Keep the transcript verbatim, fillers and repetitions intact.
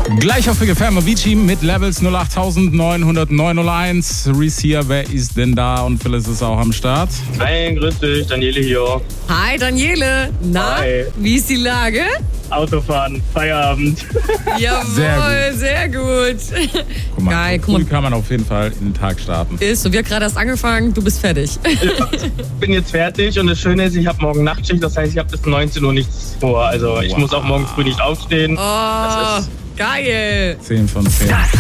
Gleich auf Big F M, Avicii mit Levels null acht neun null null neun null eins. Reese hier, wer ist denn da? Und Phyllis ist auch am Start. Hi, grüß dich, Daniele hier. Hi Daniele, na, Hi. Wie ist die Lage? Autofahren, Feierabend. Jawohl, sehr gut. Guck mal, Geil, so guck früh mal. kann man auf jeden Fall in den Tag starten. Ist so, wir haben gerade erst angefangen, du bist fertig. Ich bin jetzt fertig und das Schöne ist, ich habe morgen Nachtschicht, das heißt, ich habe bis neunzehn Uhr nichts vor. Also ich Wow. muss auch morgen früh nicht aufstehen. Oh, Das ist geil. zehn von zehn.